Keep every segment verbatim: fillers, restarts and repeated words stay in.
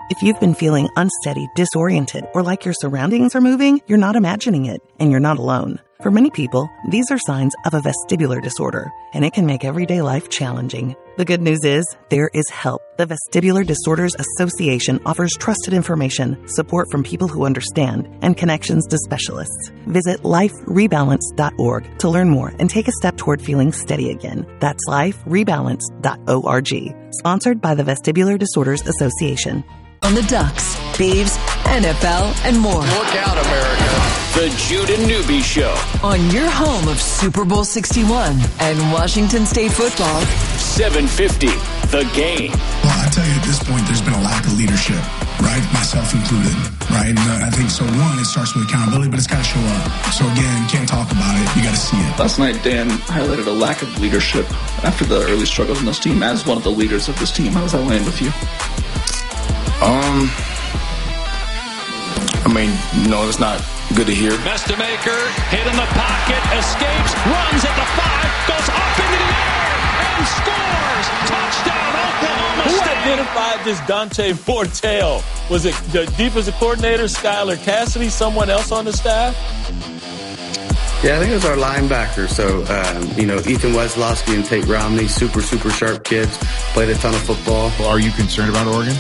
If you've been feeling unsteady, disoriented, or like your surroundings are moving, you're not imagining it, and you're not alone. For many people, these are signs of a vestibular disorder, and it can make everyday life challenging. The good news is, there is help. The Vestibular Disorders Association offers trusted information, support from people who understand, and connections to specialists. Visit life rebalance dot org to learn more and take a step toward feeling steady again. That's life rebalance dot org. Sponsored by the Vestibular Disorders Association. On the Ducks, Beavs, N F L, and more. Look out, America. The Judah Newby Show. On your home of Super Bowl sixty-one and Washington State football. seven fifty, The Game. Well, I tell you, at this point, there's been a lack of leadership, right? Myself included, right? And uh, I think, so one, it starts with accountability, but it's got to show up. So again, can't talk about it. You got to see it. Last night, Dan highlighted a lack of leadership after the early struggles in this team. As one of the leaders of this team, how does that land with you? Um, I mean, no, it's not good to hear. Mestamaker hit in the pocket, escapes, runs at the five, goes up into the air, and scores! Touchdown, Oklahoma Who State! Who identified this Dante Moore tail? Was it the defensive coordinator, Skylar Cassidy, someone else on the staff? Yeah, I think it was our linebacker. So, um, you know, Ethan Weslowski and Tate Romney, super, super sharp kids, played a ton of football. Well, are you concerned about Oregon?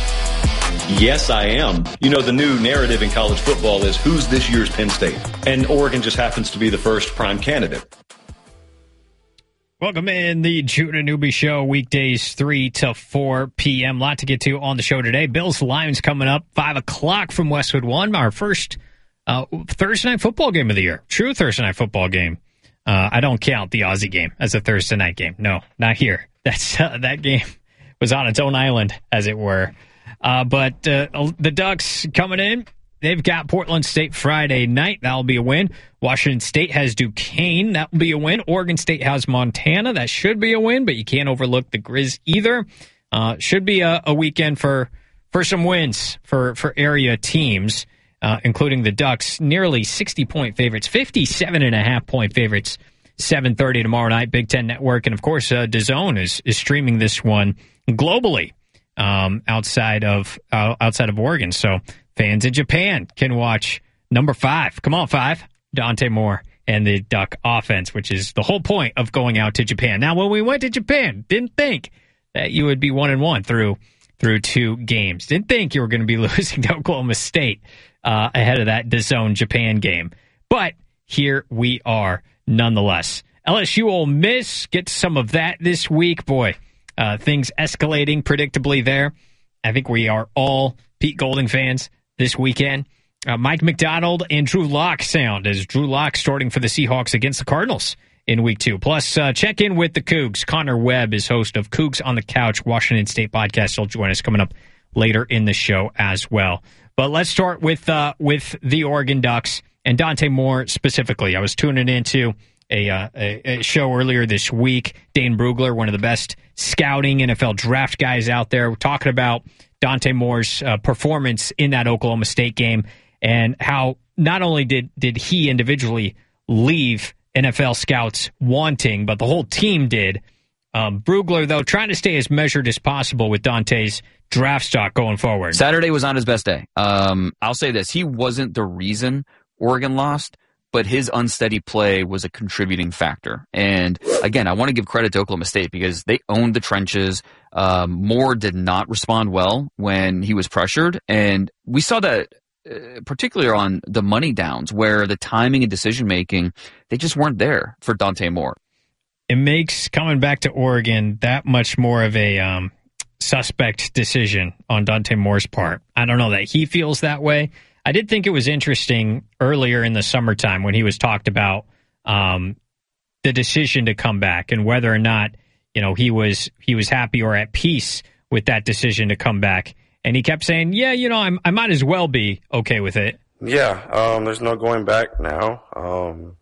Yes, I am. You know, the new narrative in college football is who's this year's Penn State? And Oregon just happens to be the first prime candidate. Welcome in the Judah Newby Show, weekdays three to four p.m. Lot to get to on the show today. Bills Lions coming up, five o'clock from Westwood One, our first uh, Thursday night football game of the year. True Thursday night football game. Uh, I don't count the Aussie game as a Thursday night game. No, not here. That's uh, that game was on its own island, as it were. Uh, but uh, the Ducks coming in, they've got Portland State Friday night. That'll be a win. Washington State has Duquesne. That will be a win. Oregon State has Montana. That should be a win, but you can't overlook the Grizz either. Uh, should be a, a weekend for for some wins for, for area teams, uh, including the Ducks. Nearly sixty-point favorites, fifty-seven and a half point favorites, seven thirty tomorrow night, Big Ten Network. And, of course, uh, DAZN is, is streaming this one globally. Um, outside of uh, outside of Oregon. So fans in Japan can watch number five. Come on, five. Dante Moore and the Duck offense, which is the whole point of going out to Japan. Now, when we went to Japan, didn't think that you would be one and one through through two games. Didn't think you were going to be losing to Oklahoma State uh, ahead of that DAZN Japan game. But here we are nonetheless. L S U Ole Miss, get some of that this week. Boy, Uh, things escalating predictably there. I think we are all Pete Golding fans this weekend. Uh, Mike McDonald and Drew Lock sound as Drew Lock starting for the Seahawks against the Cardinals in week two. Plus, uh, check in with the Cougs. Connor Webb is host of Cougs on the Couch, Washington State podcast. He'll join us coming up later in the show as well. But let's start with uh, with the Oregon Ducks and Dante Moore specifically. I was tuning into A, uh, a, a show earlier this week. Dane Brugler, one of the best scouting N F L draft guys out there, we're talking about Dante Moore's uh, performance in that Oklahoma State game and how not only did, did he individually leave N F L scouts wanting, but the whole team did. Um, Brugler, though, trying to stay as measured as possible with Dante's draft stock going forward. Saturday was not his best day. Um, I'll say this. He wasn't the reason Oregon lost, but his unsteady play was a contributing factor. And again, I want to give credit to Oklahoma State because they owned the trenches. Um, Moore did not respond well when he was pressured. And we saw that uh, particularly on the money downs where the timing and decision-making, they just weren't there for Dante Moore. It makes coming back to Oregon that much more of a um, suspect decision on Dante Moore's part. I don't know that he feels that way. I did think it was interesting earlier in the summertime when he was talked about um, the decision to come back and whether or not, you know, he was he was happy or at peace with that decision to come back. And he kept saying, yeah, you know, I'm, I might as well be okay with it. Yeah, um, there's no going back now. Um,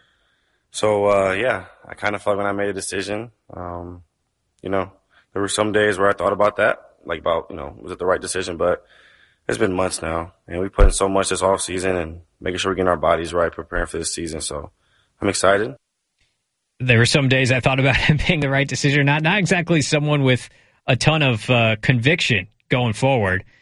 so, uh, yeah, I kind of felt when I made a decision, um, you know, there were some days where I thought about that, like about, you know, was it the right decision? But it's been months now, and we put in so much this off season and making sure we're getting our bodies right, preparing for this season. So I'm excited. There were some days I thought about him being the right decision. Not not exactly someone with a ton of uh, conviction going forward.